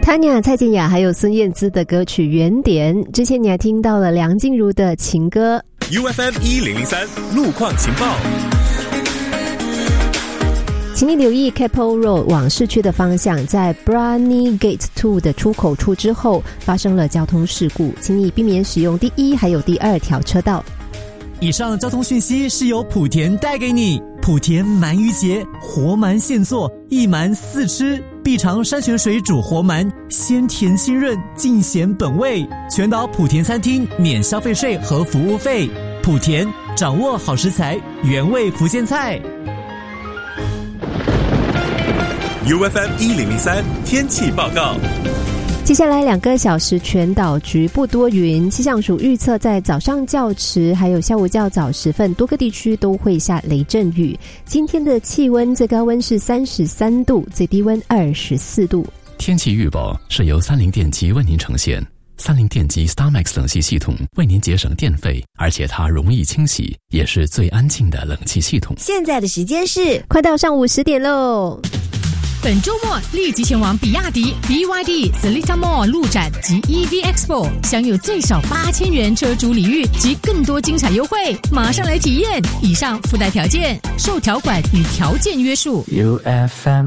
Tanya、蔡健雅还有孙燕姿的歌曲《原点》，之前你还听到了梁静茹的情歌。 UFM 1003路况情报。 请你留意 Keppel Road 往市区的方向，在 Brani Gate 2的出口处之后发生了交通事故，请你避免使用第1还有第2条车道。 以上交通讯息是由莆田带给你。莆田鳗鱼节，活鳗现做，一鳗4吃，必尝山泉水煮活鳗，鲜甜清润，尽显本味。全岛莆田餐厅免消费税和服务费。莆田掌握好食材，原味福建菜。 UFM 1003天气报告。 接下来2个小时全岛局部多云，气象署预测在早上较迟还有下午较早时分，多个地区都会下雷阵雨。今天的气温最高温是33度，最低温24度。 天气预报是由三菱电机为您呈现。三菱电机 StarMax 冷气系统为您节省电费，而且它容易清洗，也是最安静的冷气系统。 现在的时间是快到上午10点喽。 本周末立即前往比亚迪 BYD Seletar Mall 路展及 EV Expo， 享有最少8000元车主礼遇及更多精彩优惠，马上来体验！以上附带条件受条款与条件约束。 UFM